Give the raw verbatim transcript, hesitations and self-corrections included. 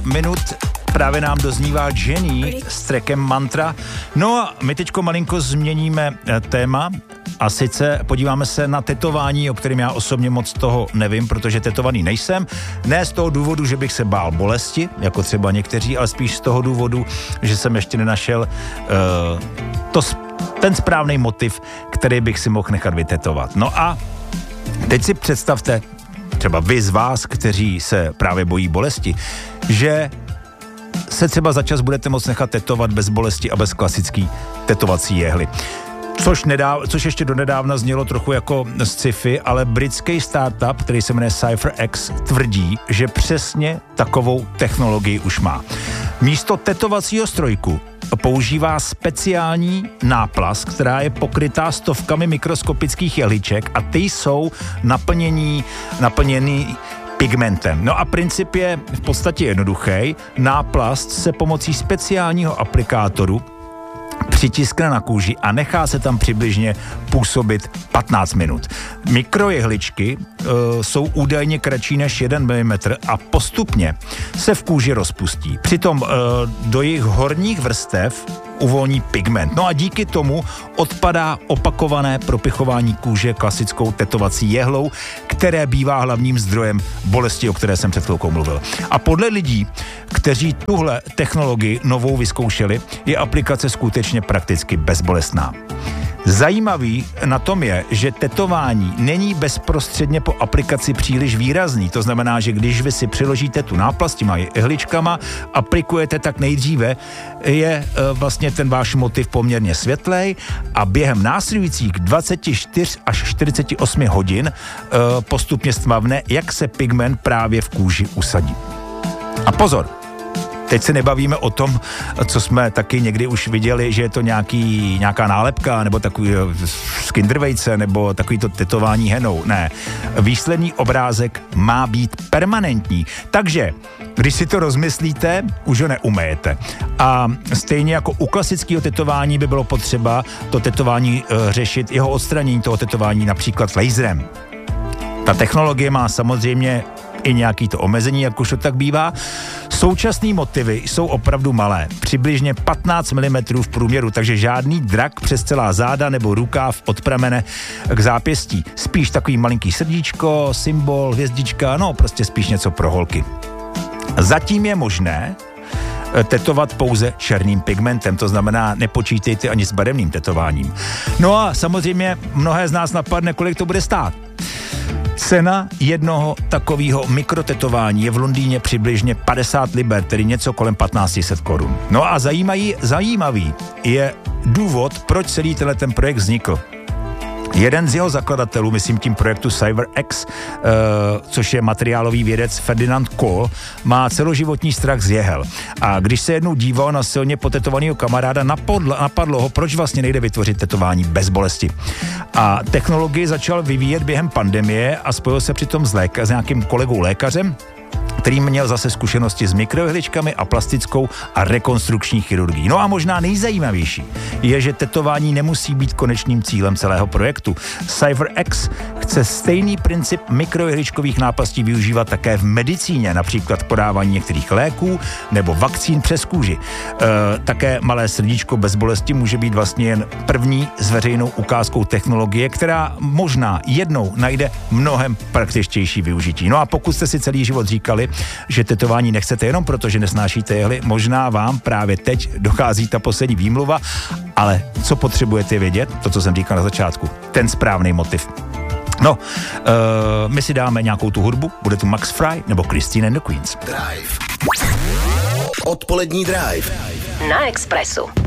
minut právě nám doznívá Jenny s trackem Mantra. No a my teďko malinko změníme téma a sice podíváme se na tetování, o kterém já osobně moc toho nevím, protože tetovaný nejsem. Ne z toho důvodu, že bych se bál bolesti, jako třeba někteří, ale spíš z toho důvodu, že jsem ještě nenašel uh, to, ten správný motiv, který bych si mohl nechat vytetovat. No a teď si představte, třeba vy z vás, kteří se právě bojí bolesti, že se třeba za čas budete moct nechat tetovat bez bolesti a bez klasický tetovací jehly. Což, nedáv, což ještě donedávna znělo trochu jako sci-fi, ale britský startup, který se jmenuje CypherX, tvrdí, že přesně takovou technologii už má. Místo tetovacího strojku používá speciální náplast, která je pokrytá stovkami mikroskopických jehliček a ty jsou naplnění, naplněný pigmentem. No a princip je v podstatě jednoduchý. Náplast se pomocí speciálního aplikátoru přitiskne na kůži a nechá se tam přibližně působit patnáct minut. Mikrojehličky e, jsou údajně kratší než jeden milimetr a postupně se v kůži rozpustí. Přitom e, do jejich horních vrstev uvolní pigment. No a díky tomu odpadá opakované propichování kůže klasickou tetovací jehlou, které bývá hlavním zdrojem bolesti, o které jsem před chvilkou mluvil. A podle lidí, kteří tuhle technologii novou vyzkoušeli, je aplikace skutečně prakticky bezbolestná. Zajímavý na tom je, že tetování není bezprostředně po aplikaci příliš výrazný. To znamená, že když vy si přiložíte tu náplast těma jehličkama, aplikujete, tak nejdříve je e, vlastně ten váš motiv poměrně světlej a během následujících dvacet čtyři až čtyřicet osm hodin e, postupně stmavne, jak se pigment právě v kůži usadí. A pozor! Teď se nebavíme o tom, co jsme taky někdy už viděli, že je to nějaký, nějaká nálepka, nebo takový z kindervejce, nebo takový to tetování henou. Ne, výsledný obrázek má být permanentní. Takže, když si to rozmyslíte, už ho neumejete. A stejně jako u klasického tetování by bylo potřeba to tetování e, řešit, jeho odstranění toho tetování například laserem. Ta technologie má samozřejmě i nějaký to omezení, jak už to tak bývá. Současný motivy jsou opravdu malé, přibližně patnáct milimetrů v průměru, takže žádný drak přes celá záda nebo rukáv od pramene k zápěstí. Spíš takový malinký srdíčko, symbol, hvězdička, no prostě spíš něco pro holky. Zatím je možné tetovat pouze černým pigmentem, to znamená, nepočítejte ani s barevným tetováním. No a samozřejmě mnohé z nás napadne, kolik to bude stát. Cena jednoho takového mikrotetování je v Londýně přibližně padesát liber, tedy něco kolem patnáct set korun. No a zajímavý, zajímavý je důvod, proč celý tenhle ten projekt vznikl. Jeden z jeho zakladatelů, myslím tím projektu CypherX, uh, což je materiálový vědec Ferdinand Kohl, má celoživotní strach z jehel. A když se jednou díval na silně potetovaného kamaráda, napadlo, napadlo ho, proč vlastně nejde vytvořit tetování bez bolesti. A technologii začal vyvíjet během pandemie a spojil se přitom s, léka, s nějakým kolegou lékařem, který měl zase zkušenosti s mikrojehličkami a plastickou a rekonstrukční chirurgií. No a možná nejzajímavější je, že tetování nemusí být konečným cílem celého projektu. CypherX chce stejný princip mikrojehličkových náplastí využívat také v medicíně, například podávání některých léků nebo vakcín přes kůži. E, také malé srdíčko bez bolesti může být vlastně jen první zveřejnou ukázkou technologie, která možná jednou najde mnohem praktičtější využití. No a pokud jste si celý život říkali, že tetování nechcete jenom proto, že nesnášíte jehly, možná vám právě teď dochází ta poslední výmluva, ale co potřebujete vědět, to, co jsem říkal na začátku, ten správný motiv. No, uh, my si dáme nějakou tu hudbu, bude tu Max Fry nebo Christine and the Queens. Drive. Odpolední Drive. Na Expressu.